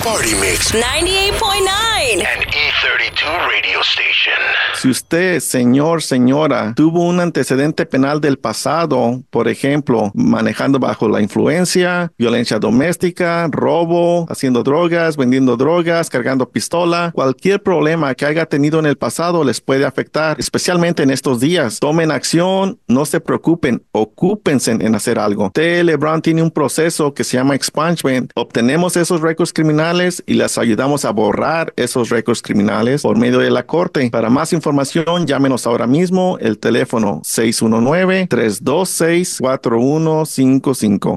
Party Mix 98.9 and E32 radio station. Si usted, señor, señora, tuvo un antecedente penal del pasado, por ejemplo, manejando bajo la influencia, violencia doméstica, robo, haciendo drogas, vendiendo drogas, cargando pistola, cualquier problema que haya tenido en el pasado les puede afectar, especialmente en estos días. Tomen acción, no se preocupen, ocúpense en hacer algo. LeBron tiene un proceso que se llama expungement. Obtenemos esos récords criminales y les ayudamos a borrar esos récords criminales por medio de la corte. Para más información, llámenos ahora mismo. El teléfono 619-326-4155.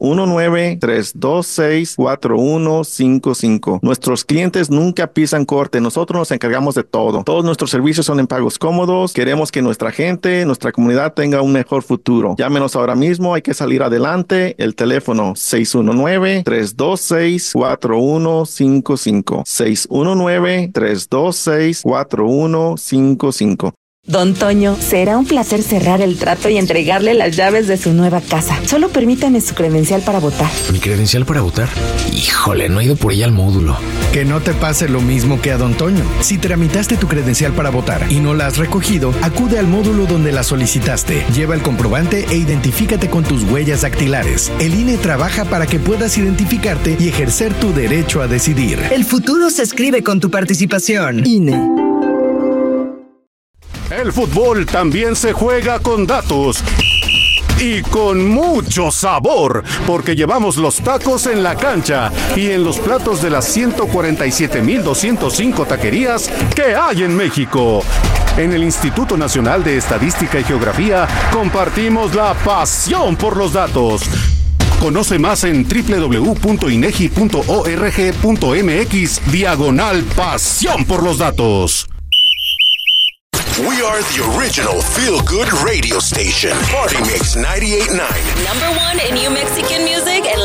619-326-4155. Nuestros clientes nunca pisan corte. Nosotros nos encargamos de todo. Todos nuestros servicios son en pagos cómodos. Queremos que nuestra gente, nuestra comunidad tenga un mejor futuro. Llámenos ahora mismo. Hay que salir adelante. El teléfono 619-326-4155. 619-326-4155. Don Toño, será un placer cerrar el trato y entregarle las llaves de su nueva casa. Solo permítame su credencial para votar. ¿Mi credencial para votar? Híjole, no he ido por ella al módulo. Que no te pase lo mismo que a Don Toño. Si tramitaste tu credencial para votar y no la has recogido, acude al módulo donde la solicitaste. Lleva el comprobante e identifícate con tus huellas dactilares. El INE trabaja para que puedas identificarte y ejercer tu derecho a decidir. El futuro se escribe con tu participación. INE. El fútbol también se juega con datos y con mucho sabor, porque llevamos los tacos en la cancha y en los platos de las 147,205 taquerías que hay en México. En el Instituto Nacional de Estadística y Geografía compartimos la pasión por los datos. Conoce más en www.inegi.org.mx/pasión por los datos. We are the original feel-good radio station. Party Mix 98.9. #1 in New Mexican music and